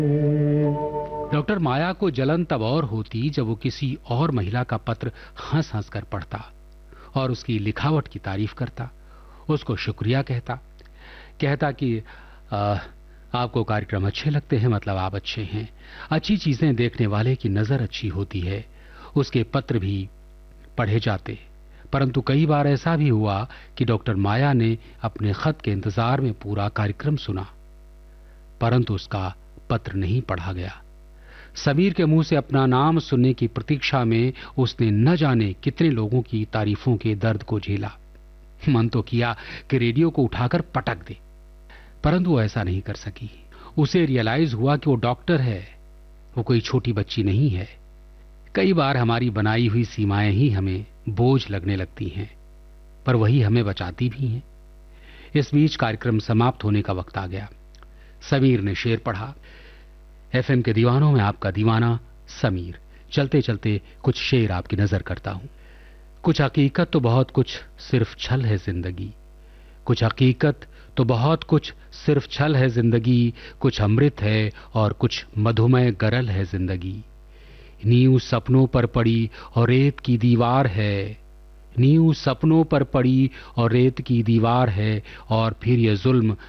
Doctor माया को जलन तब और होती जब वो किसी और महिला का पत्र हंस हंस कर पढ़ता और उसकी लिखावट की तारीफ करता, उसको शुक्रिया कहता, कहता कि आ, आपको कार्यक्रम अच्छे लगते हैं, मतलब आप अच्छे हैं। अच्छी चीजें देखने वाले की नजर अच्छी होती है। उसके पत्र भी पढ़े जाते। परंतु कई बार ऐसा भी हुआ कि डॉक्टर माया ने अपने खत के इंतजार में पूरा कार्यक्रम सुना, परंतु उसका पत्र नहीं पढ़ा गया। समीर के मुंह से अपना नाम सुनने की प्रतीक्षा में उसने न जाने कितने लोगों की तारीफों के दर्द को झेला। मन तो किया कि रेडियो को उठाकर पटक दे, परंतु वो ऐसा नहीं कर सकी। उसे रियलाइज हुआ कि वो डॉक्टर है, वो कोई छोटी बच्ची नहीं है। कई बार हमारी बनाई हुई सीमाएं ही हमें बोझ लगने लगती हैं, पर वही हमें बचाती भी हैं। इस बीच कार्यक्रम समाप्त होने का वक्त आ गया। समीर ने शेर पढ़ा। एफएम के दीवानों में आपका दीवाना समीर। चलते चलते कुछ शेर आपकी नजर करता हूं। कुछ हकीकत तो बहुत कुछ सिर्फ छल है जिंदगी। कुछ हकीकत तो बहुत कुछ सिर्फ छल है जिंदगी। कुछ अमृत है और कुछ मधुमय गरल है जिंदगी। नींव सपनों पर पड़ी और रेत की दीवार है। नींव सपनों पर पड़ी और रेत की दीवार है, और फिर ये जुल्म